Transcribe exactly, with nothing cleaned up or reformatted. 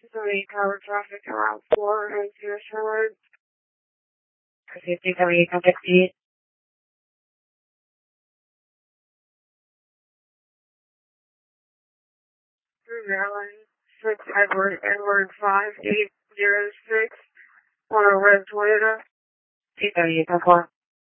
Three power traffic around four and zero showers. fifty W contact speed. Through Maryland, six Edward Edward five eight zero six on a red Toyota. Two W four.